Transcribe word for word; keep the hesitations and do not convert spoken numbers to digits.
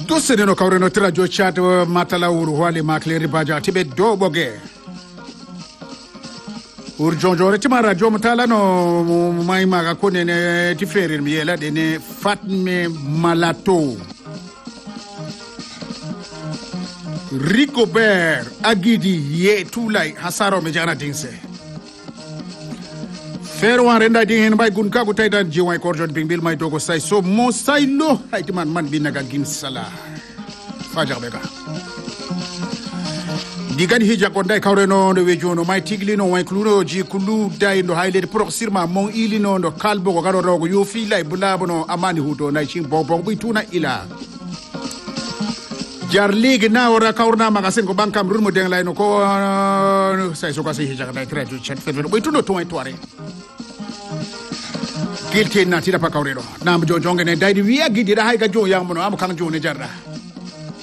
Dosse no kawreno radio chat matala uru wale makleri baja tibe do boge. Ur jonjore tima radio matala no mai maga kone ne tifere miela de ne Fatme Malato. Rigobert Agidi ye tulai hasaro mejana dinse. Fero renda di hen bay gun ka ko taydan jiway korjon bingbil may dogo say so mo say lo ay man man binaga gin sala fajar bega digan hija ko day kawreno no wejono may tiglino way kluno ji kulu day no hayle proxirma mon ilino no kalbo ko garo rogo yo fi lay bulabono amani hudo nay cin bobon bu tuna ila jar ligue na ora kawrna magasin ko bankam rumo deng lay no ko say so ko say hija day trajo chat fe bu tuno to ay toare Gilti na tira pa kawrero na mo jonge ne dai wi agidi da hay ga jo yang mono am kan jo ne jarra